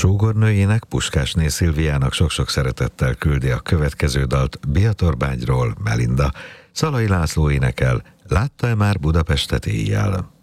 Sógornőjének, Puskásné Szilviának sok-sok szeretettel küldi a következő dalt Biatorbágyról Melinda. Szalai László énekel, Látta-e már Budapestet éjjel?